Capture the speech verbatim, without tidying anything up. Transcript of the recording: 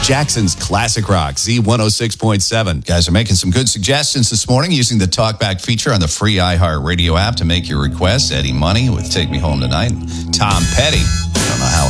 Jackson's Classic Rock, Z one oh six point seven. Guys are making some good suggestions this morning using the Talkback feature on the free iHeartRadio app to make your requests. Eddie Money with Take Me Home Tonight. Tom Petty. I don't know how